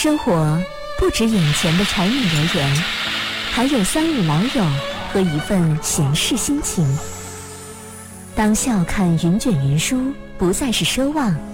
生活不止眼前的柴米油盐，还有三五老友和一份闲适心情。当笑看云卷云舒不再是奢望，